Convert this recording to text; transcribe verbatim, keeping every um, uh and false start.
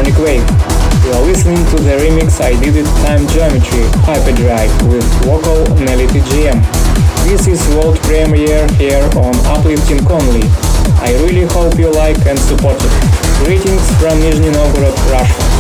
Sonic Wave. You are listening to the remix I did it Time Geometry Hyperdrive with vocal Melody G M. This is world premiere here on Uplifting Only. I really hope you like and support it. Greetings from Nizhny Novgorod, Russia.